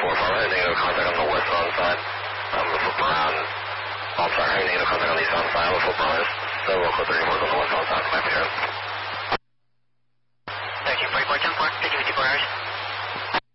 4, negative contact on the westbound side. I'm a foot around. I'm sorry, negative contact on the eastbound side. I'm a foot around. Several code 34 on the westbound side. Back here.